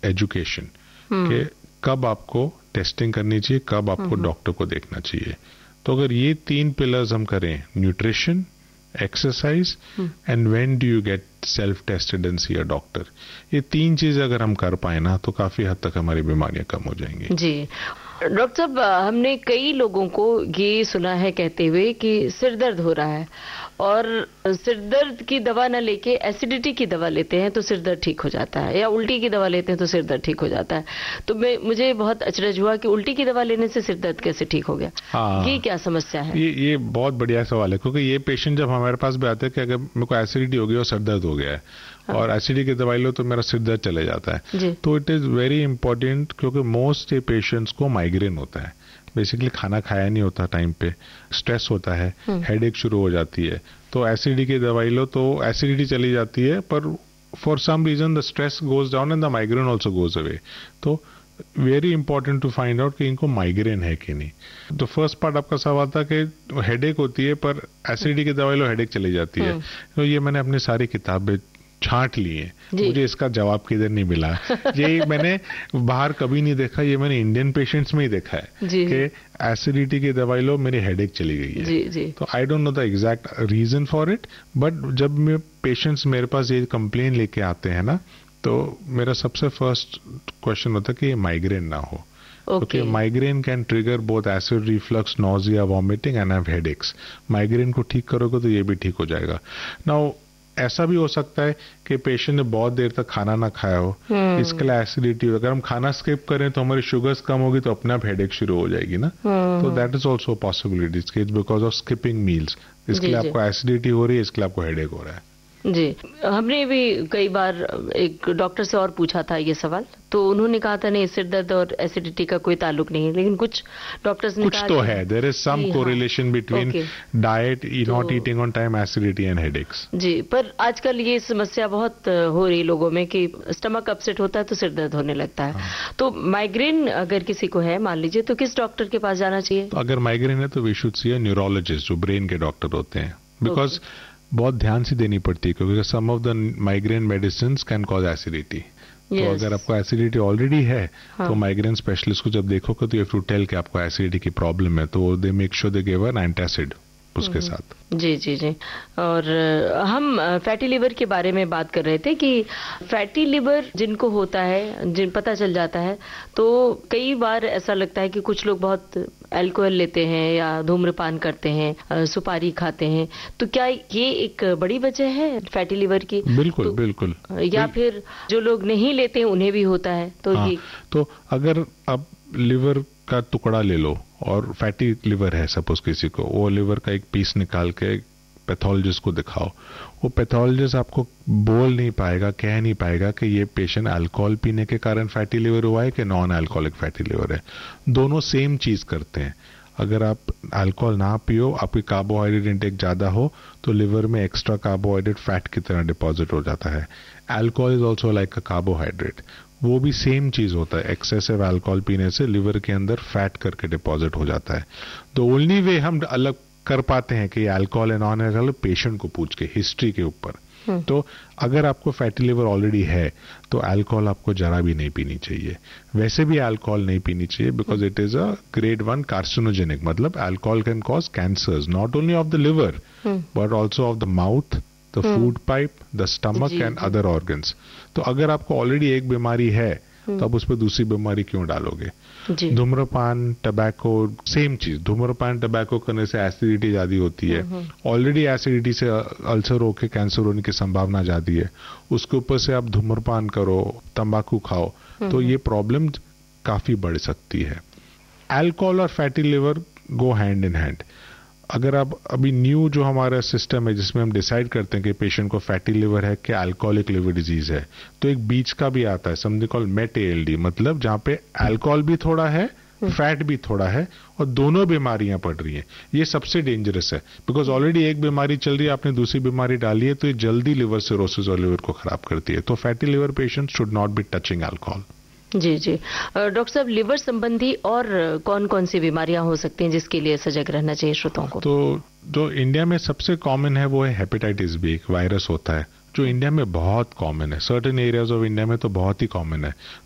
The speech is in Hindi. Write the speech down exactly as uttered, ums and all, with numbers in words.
एजुकेशन कि कब आपको टेस्टिंग करनी चाहिए, कब आपको डॉक्टर को देखना चाहिए। तो अगर ये तीन पिलर्स हम करें, nutrition, exercise and when do you get self tested and C a doctor, ये तीन चीजें अगर हम कर पाए ना तो काफी हद तक हमारी बीमारियां कम हो जाएंगी। जी डॉक्टर साहब, हमने कई लोगों को ये सुना है कहते हुए कि सिर दर्द हो रहा है और सिर दर्द की दवा न लेके एसिडिटी की दवा लेते हैं तो सिर दर्द ठीक हो जाता है, या उल्टी की दवा लेते हैं तो सिर दर्द ठीक हो जाता है। तो मैं मुझे बहुत अचरज हुआ कि उल्टी की दवा लेने से सिर दर्द कैसे ठीक हो गया। हाँ, ये क्या समस्या है? ये ये बहुत बढ़िया सवाल है, क्योंकि ये पेशेंट जब हमारे पास भी आते हैं कि अगर मेरे को एसिडिटी हो गई और सर दर्द हो गया है, हाँ, और एसिडिटी की दवाई लो तो मेरा सिर दर्द चले जाता है, तो इट इज वेरी इंपॉर्टेंट, क्योंकि मोस्ट पेशेंट्स को माइग्रेन होता है। बेसिकली खाना खाया नहीं होता टाइम पे, स्ट्रेस होता है, हेडेक शुरू हो जाती है, तो एसिडिटी की दवाई लो तो एसिडिटी चली जाती है, पर for some reason the stress goes down and the migraine also goes away. तो very important to find out कि इनको माइग्रेन है कि नहीं। तो फर्स्ट पार्ट आपका सवाल था कि हेडेक होती है पर एसिडिटी की दवाई लो हेडेक चली जाती है, तो ये मैंने अपनी सारी किताबें छांट लिए, मुझे इसका जवाब किधर नहीं मिला। ये मैंने बाहर कभी नहीं देखा, ये मैंने इंडियन पेशेंट्स में ही देखा है कि एसिडिटी की दवाई लो मेरी हेडेक चली गई है। जी, जी। तो I don't know the exact reason for it, but जब मैं पेशेंट्स मेरे पास ये कंप्लेन लेके आते हैं ना, तो मेरा सबसे फर्स्ट क्वेश्चन होता है कि ये माइग्रेन ना हो। क्योंकि migraine can trigger both acid reflux, nausea, vomiting and have headaches. Migraine को ठीक करोगे तो ये भी ठीक हो जाएगा। नाउ ऐसा भी हो सकता है कि पेशेंट ने बहुत देर तक खाना ना खाया हो, इसके लिए एसिडिटी हो। अगर हम खाना स्किप करें तो हमारी शुगर्स कम होगी तो अपने आप हेडेक शुरू हो जाएगी ना, तो that is also possibility it's because of skipping meals. इसके लिए आपको एसिडिटी हो रही है, इसके लिए आपको हेडेक हो रहा है। जी, हमने भी कई बार एक डॉक्टर से और पूछा था ये सवाल, तो उन्होंने कहा था नहीं, सिर दर्द और एसिडिटी का कोई ताल्लुक नहीं है, लेकिन कुछ डॉक्टर्स ने कुछ कहा तो है, there is some correlation between diet, not eating on time, acidity and headaches. जी, पर आजकल ये समस्या बहुत हो रही लोगों में कि स्टमक अपसेट होता है तो सिर दर्द होने लगता है। हाँ। तो माइग्रेन अगर किसी को है मान लीजिए, तो किस डॉक्टर के पास जाना चाहिए? तो अगर माइग्रेन है तो we should see a neurologist, जो ब्रेन के डॉक्टर होते हैं, बिकॉज बहुत ध्यान से देनी पड़ती है, क्योंकि सम of the migraine medicine can cause acidity. तो yes. अगर आपको एसिडिटी ऑलरेडी है, हाँ, तो माइग्रेन स्पेशलिस्ट को जब देखोगे तो यू हैव टू टेल कि आपको एसिडिटी की प्रॉब्लम है, तो they make sure they give an antacid उसके साथ। जी जी जी। और हम फैटी लिवर के बारे में बात कर रहे थे कि फैटी लिवर जिनको होता है, जिन पता चल जाता है, तो कई बार ऐसा लगता है कि कुछ लोग बहुत अल्कोहल लेते हैं या धूम्रपान करते हैं, सुपारी खाते हैं, तो क्या ये एक बड़ी वजह है फैटी लिवर की? बिल्कुल तो, बिल्कुल। या फिर जो लोग नहीं लेते हैं उन्हें भी होता है? तो हाँ, ये तो अगर आप लिवर का टुकड़ा ले लो और फैटी लिवर है सपोज किसी को, वो लिवर का एक पीस निकाल के पैथोलॉजिस्ट को दिखाओ, वो पैथोलॉजिस्ट आपको बोल नहीं पाएगा, कह नहीं पाएगा कि ये पेशेंट अल्कोहल पीने के कारण फैटी लिवर हुआ है कि नॉन अल्कोहलिक फैटी लिवर है। दोनों सेम चीज करते हैं। अगर आप अल्कोहल ना पियो, आपकी कार्बोहाइड्रेट इंटेक ज्यादा हो, तो लिवर में एक्स्ट्रा कार्बोहाइड्रेट फैट की तरह डिपॉजिट हो जाता है। Alcohol is also like a carbohydrate, वो भी सेम चीज होता है। एक्सेसिव अल्कोहल पीने से लिवर के अंदर फैट करके डिपॉजिट हो जाता है। द ओनली वे हम अलग कर पाते हैं कि अल्कोहल है नॉन अल्कोहल, पेशेंट को पूछ के हिस्ट्री के ऊपर। तो अगर आपको फैटी लिवर ऑलरेडी है तो अल्कोहल आपको जरा भी नहीं पीनी चाहिए। वैसे भी अल्कोहल नहीं पीनी चाहिए because it is a grade one carcinogenic, मतलब alcohol can cause cancers not only of the liver but also of the mouth, the food pipe, the stomach and other organs. तो अगर आपको ऑलरेडी एक बीमारी है तो आप उस पर दूसरी बीमारी क्यों डालोगे? धूम्रपान, टबैको, सेम चीज। धूम्रपान टबैको करने से एसिडिटी ज्यादा होती है, ऑलरेडी एसिडिटी से अल्सर होके कैंसर होने की संभावना ज्यादा है, उसके ऊपर से आप धूम्रपान करो, तंबाकू खाओ, तो ये प्रॉब्लम काफी बढ़ सकती है। अल्कोहल और fatty liver go hand in hand. अगर आप अभी न्यू जो हमारा सिस्टम है जिसमें हम डिसाइड करते हैं कि पेशेंट को फैटी लिवर है कि अल्कोहलिक लिवर डिजीज है, तो एक बीच का भी आता है, समथिंग कॉल्ड मेट एएलडी, मतलब जहां पे अल्कोहल भी थोड़ा है, फैट भी थोड़ा है और दोनों बीमारियां पड़ रही हैं। ये सबसे डेंजरस है बिकॉज ऑलरेडी एक बीमारी चल रही है, आपने दूसरी बीमारी डाली है, तो ये जल्दी लिवर सिरोसिस और लिवर को खराब करती है। तो fatty liver patient should not be touching alcohol. Ji ji. Doctor साहब, लिवर संबंधी और कौन कौन सी बीमारियां हो सकती हैं जिसके लिए सजग रहना चाहिए श्रोताओं को? तो जो इंडिया में सबसे कॉमन है वो है हेपेटाइटिस बी, एक वायरस होता है जो इंडिया में बहुत कॉमन है, सर्टेन एरियाज ऑफ इंडिया में तो बहुत ही कॉमन है।